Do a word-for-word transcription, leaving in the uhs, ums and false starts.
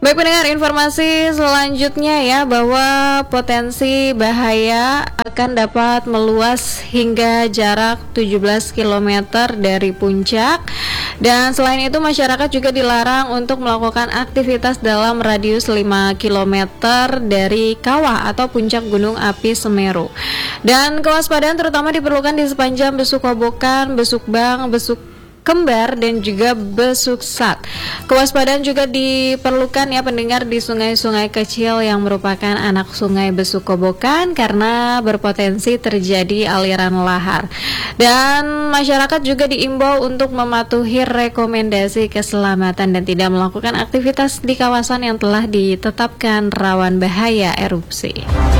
Baik pendengar, informasi selanjutnya ya, bahwa potensi bahaya akan dapat meluas hingga jarak tujuh belas kilometer dari puncak. Dan selain itu masyarakat juga dilarang untuk melakukan aktivitas dalam radius lima kilometer dari kawah atau puncak gunung api Semeru. Dan kewaspadaan terutama diperlukan di sepanjang Besuk Kobokan, Besuk Bang, Besuk Kembar dan juga Besuksat. Kewaspadaan juga diperlukan ya pendengar di sungai-sungai kecil yang merupakan anak sungai Besuk Kobokan karena berpotensi terjadi aliran lahar. Dan masyarakat juga diimbau untuk mematuhi rekomendasi keselamatan dan tidak melakukan aktivitas di kawasan yang telah ditetapkan rawan bahaya erupsi.